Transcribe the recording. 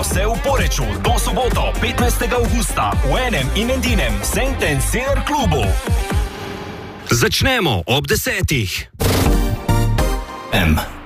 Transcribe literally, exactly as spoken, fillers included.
se v Poreču do soboto, petnajstega avgusta v enem in edinem Saint and Sinner klubu. Začnemo ob desetih. M.